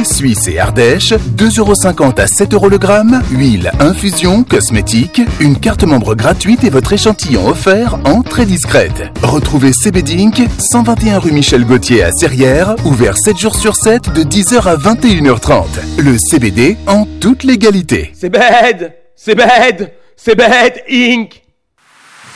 Suisse et Ardèche, 2,50 € à 7 € le gramme. Huile, infusion, cosmétique, une carte membre gratuite et votre échantillon offert en très discrète. Retrouvez CBD Inc, 121 rue Michel Gauthier à Serrières, ouvert 7 jours sur 7 de 10h à 21h30. Le CBD en toute légalité. CBD Inc.